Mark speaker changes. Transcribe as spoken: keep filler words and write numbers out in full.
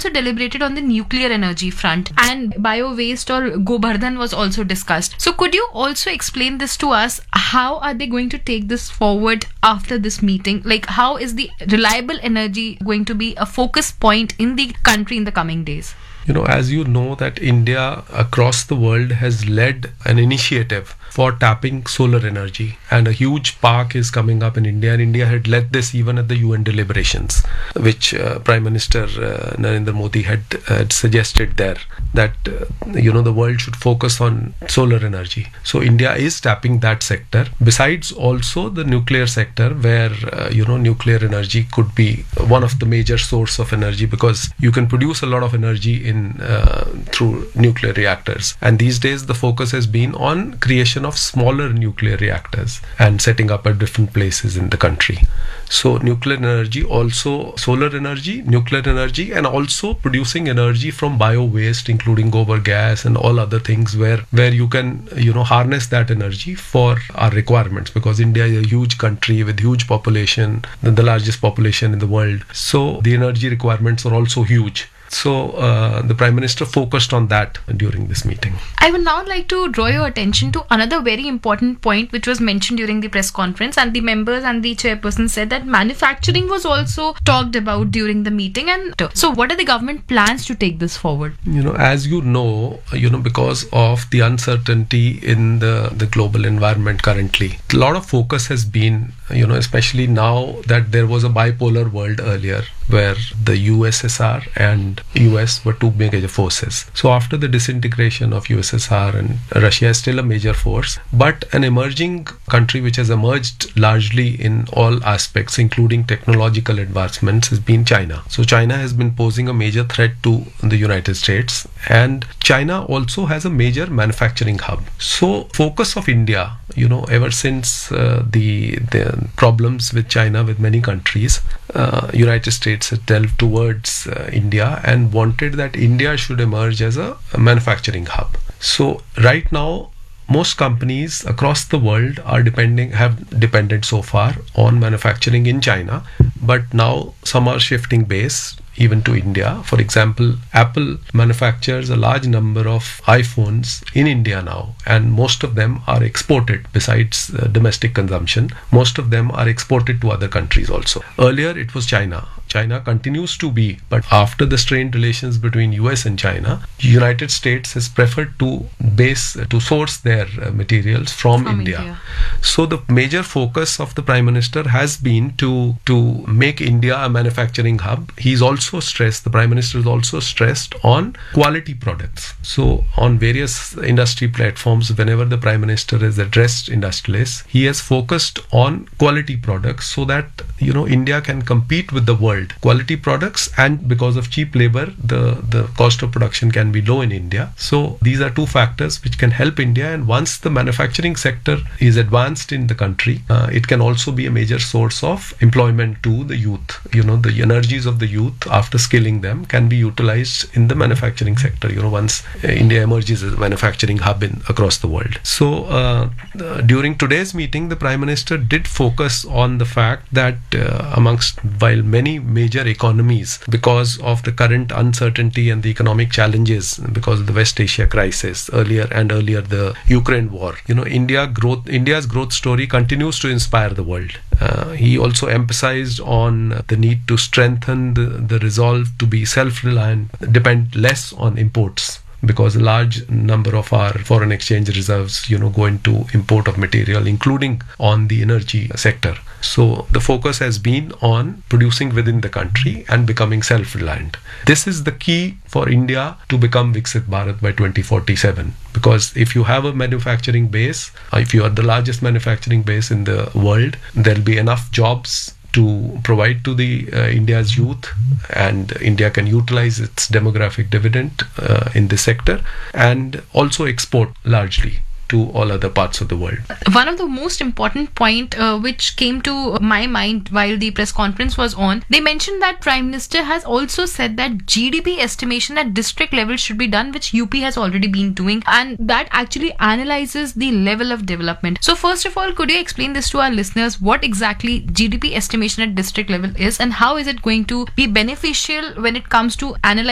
Speaker 1: also deliberated on the nuclear energy front, and bio-waste or Gobardhan was also discussed. So could you also explain this to us? How are they going to take this forward after this meeting? Like, how is the reliable energy going to be a focus point in the country in the coming days?
Speaker 2: You know, as you know, that India across the world has led an initiative for tapping solar energy, and a huge park is coming up in India, and India had led this even at the U N deliberations, which uh, Prime Minister uh, Narendra Modi had, uh, had suggested there, that uh, you know, the world should focus on solar energy. So India is tapping that sector, besides also the nuclear sector, where uh, you know, nuclear energy could be one of the major source of energy, because you can produce a lot of energy in In, uh, through nuclear reactors, and these days the focus has been on creation of smaller nuclear reactors and setting up at different places in the country. So nuclear energy, also solar energy, nuclear energy, and also producing energy from bio waste, including gobar gas and all other things, where where you can, you know, harness that energy for our requirements, because India is a huge country with huge population, the largest population in the world. So the energy requirements are also huge. So uh, the Prime Minister focused on that during this meeting.
Speaker 1: I would now like to draw your attention to another very important point which was mentioned during the press conference, and the members and the chairperson said that manufacturing was also talked about during the meeting. And so what are the government plans to take this forward?
Speaker 2: You know, as you know, you know, because of the uncertainty in the, the global environment currently, a lot of focus has been, you know, especially now that there was a bipolar world earlier, where the U S S R and U S were two major forces. So after the disintegration of U S S R, and Russia is still a major force, but an emerging country which has emerged largely in all aspects, including technological advancements, has been China. So China has been posing a major threat to the United States, and China also has a major manufacturing hub. So focus of India, you know, ever since uh, the the problems with China, with many countries, uh, United States has delved towards uh, India and wanted that India should emerge as a, a manufacturing hub. So right now, most companies across the world are depending, have depended so far on manufacturing in China, but now some are shifting base even to India. For example, Apple manufactures a large number of iPhones in India now, and most of them are exported. Besides uh, domestic consumption, most of them are exported to other countries also. Earlier it was China. China continues to be, but after the strained relations between U S and China, United States has preferred to base, to source their uh, materials from, from India. India. So the major focus of the Prime Minister has been to to make India a manufacturing hub. He's also stressed, the Prime Minister has also stressed on quality products. So on various industry platforms, whenever the Prime Minister has addressed industrialists, he has focused on quality products, so that, you know, India can compete with the world. Quality products, and because of cheap labor, the the cost of production can be low in India. So these are two factors which can help India, and once the manufacturing sector is advanced in the country, uh, it can also be a major source of employment to the youth. You know, the energies of the youth, after skilling them, can be utilized in the manufacturing sector, you know, once uh, India emerges as a manufacturing hub in across the world. So uh, uh, during today's meeting, the Prime Minister did focus on the fact that uh, amongst, while many major economies, because of the current uncertainty and the economic challenges, because of the West Asia crisis earlier and earlier the Ukraine war, you know, India growth, India's growth story continues to inspire the world. Uh, he also emphasized on the need to strengthen the, the resolve to be self-reliant, depend less on imports, because a large number of our foreign exchange reserves, you know, go into import of material, including on the energy sector. So the focus has been on producing within the country and becoming self-reliant. This is the key for India to become Viksit Bharat by twenty forty-seven. Because if you have a manufacturing base, if you are the largest manufacturing base in the world, there'll be enough jobs to provide to the uh, India's youth, and India can utilize its demographic dividend uh, in this sector, and also export largely to all other parts of the world.
Speaker 1: One of the most important point uh, which came to my mind while the press conference was on, they mentioned that Prime Minister has also said that G D P estimation at district level should be done, which U P has already been doing, and that actually analyzes the level of development. So first of all, could you explain this to our listeners, what exactly G D P estimation at district level is, and how is it going to be beneficial when it comes to analyzing